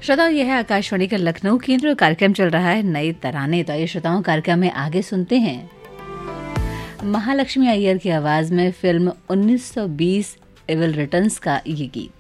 श्रोताओं, यह है आकाशवाणी का लखनऊ केंद्र। कार्यक्रम चल रहा है नई तराने। तो आइए श्रोताओं, कार्यक्रम में आगे सुनते हैं महालक्ष्मी अय्यर की आवाज में फिल्म 1920 एविल रिटर्न्स का ये गीत।